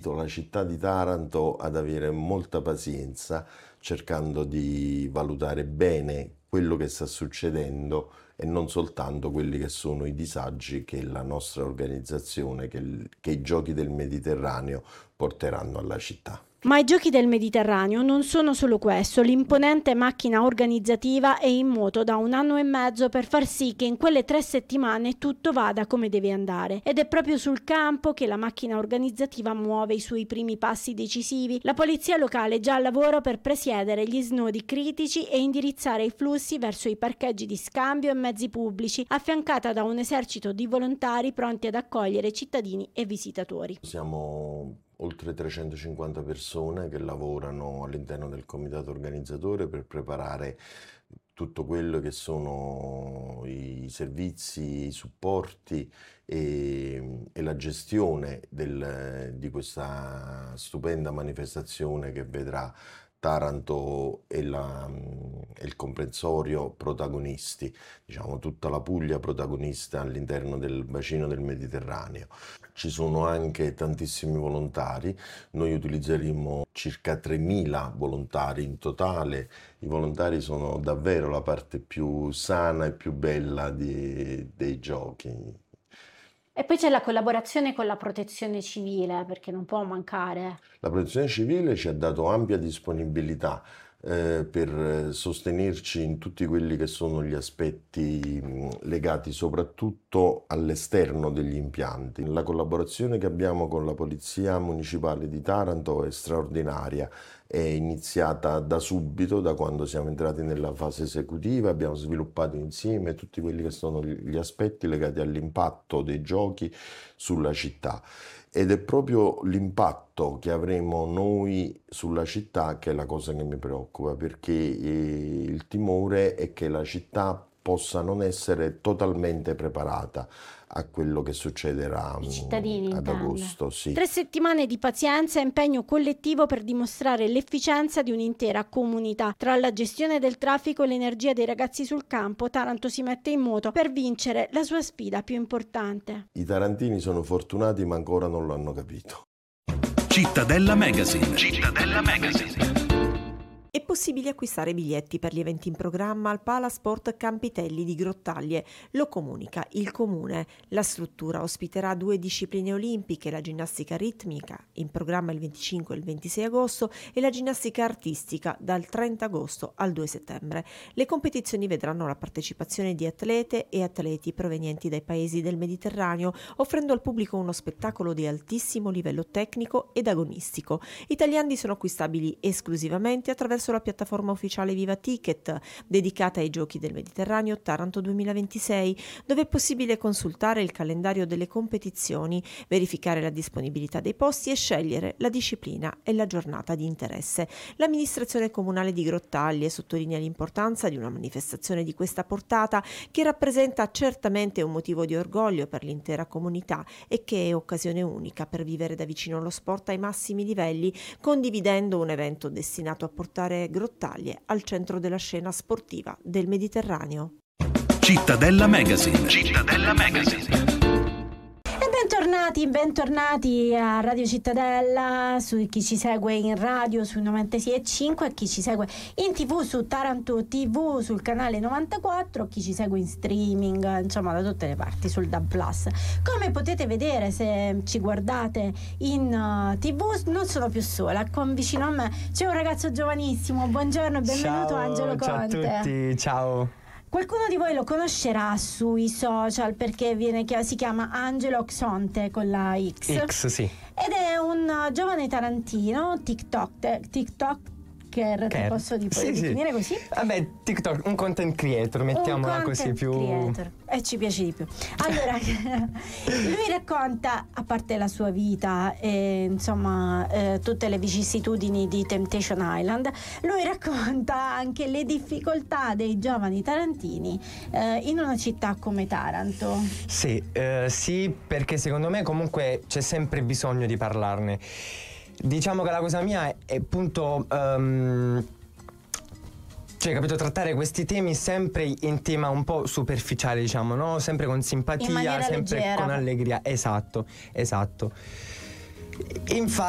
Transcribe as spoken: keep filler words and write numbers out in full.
invito la città di Taranto ad avere molta pazienza, cercando di valutare bene quello che sta succedendo e non soltanto quelli che sono i disagi che la nostra organizzazione, che, il, che i Giochi del Mediterraneo porteranno alla città. Ma i Giochi del Mediterraneo non sono solo questo. L'imponente macchina organizzativa è in moto da un anno e mezzo per far sì che in quelle tre settimane tutto vada come deve andare. Ed è proprio sul campo che la macchina organizzativa muove i suoi primi passi decisivi. La polizia locale è già al lavoro per presiedere gli snodi critici e indirizzare i flussi verso i parcheggi di scambio e mezzi pubblici, affiancata da un esercito di volontari pronti ad accogliere cittadini e visitatori. Siamo oltre trecentocinquanta persone che lavorano all'interno del comitato organizzatore per preparare tutto quello che sono i servizi, i supporti e, e la gestione del, di questa stupenda manifestazione che vedrà Taranto e, la, e il comprensorio protagonisti, diciamo tutta la Puglia protagonista all'interno del bacino del Mediterraneo. Ci sono anche tantissimi volontari, noi utilizzeremo circa tremila volontari in totale. I volontari sono davvero la parte più sana e più bella di, dei giochi. E poi c'è la collaborazione con la protezione civile, perché non può mancare. La protezione civile ci ha dato ampia disponibilità eh, per sostenerci in tutti quelli che sono gli aspetti mh, legati soprattutto all'esterno degli impianti. La collaborazione che abbiamo con la Polizia Municipale di Taranto è straordinaria. È iniziata da subito, da quando siamo entrati nella fase esecutiva, abbiamo sviluppato insieme tutti quelli che sono gli aspetti legati all'impatto dei giochi sulla città. Ed è proprio l'impatto che avremo noi sulla città che è la cosa che mi preoccupa, perché eh, il timore è che la città possa non essere totalmente preparata a quello che succederà I cittadini, ad intende. agosto. Sì. Tre settimane di pazienza e impegno collettivo per dimostrare l'efficienza di un'intera comunità. Tra la gestione del traffico e l'energia dei ragazzi sul campo, Taranto si mette in moto per vincere la sua sfida più importante. I tarantini sono fortunati ma ancora non l'hanno capito. Cittadella Magazine. Cittadella Magazine. È possibile acquistare biglietti per gli eventi in programma al Palasport Campitelli di Grottaglie. Lo comunica il Comune. La struttura ospiterà due discipline olimpiche, la ginnastica ritmica, in programma il venticinque e il ventisei agosto, e la ginnastica artistica dal trenta agosto al due settembre. Le competizioni vedranno la partecipazione di atlete e atleti provenienti dai paesi del Mediterraneo, offrendo al pubblico uno spettacolo di altissimo livello tecnico ed agonistico. I tagliandi sono acquistabili esclusivamente attraverso la piattaforma ufficiale Viva Ticket, dedicata ai Giochi del Mediterraneo Taranto duemilaventisei, dove è possibile consultare il calendario delle competizioni, verificare la disponibilità dei posti e scegliere la disciplina e la giornata di interesse. L'amministrazione comunale di Grottaglie sottolinea l'importanza di una manifestazione di questa portata, che rappresenta certamente un motivo di orgoglio per l'intera comunità e che è occasione unica per vivere da vicino lo sport ai massimi livelli, condividendo un evento destinato a portare Grottaglie al centro della scena sportiva del Mediterraneo. Cittadella Magazine. Cittadella Magazine. E bentornati, bentornati a Radio Cittadella, su chi ci segue in radio sui novantasei e cinque, e chi ci segue in tv su Taranto tivù sul canale novantaquattro, chi ci segue in streaming, insomma da tutte le parti sul D A B plus. Come potete vedere, se ci guardate in uh, tv, non sono più sola, con vicino a me c'è un ragazzo giovanissimo. Buongiorno e benvenuto. Ciao, Angelo Conte. ciao a tutti, ciao. Qualcuno di voi lo conoscerà sui social perché viene, si chiama Angelo Xonte con la X. X, sì. Ed è un giovane tarantino, TikTok, TikTok Care, ti posso di- sì, definire sì. così? Vabbè, TikTok, un content creator, mettiamola un così, content più creator. E ci piace di più. Allora, lui racconta, a parte la sua vita e insomma eh, tutte le vicissitudini di Temptation Island, lui racconta anche le difficoltà dei giovani tarantini eh, in una città come Taranto. Sì, eh, sì, perché secondo me comunque c'è sempre bisogno di parlarne. Diciamo che la cosa mia è, è appunto um, cioè, capito, trattare questi temi sempre in tema un po' superficiale, diciamo, no? Sempre con simpatia, sempre leggera. con allegria. Esatto, esatto. Infatti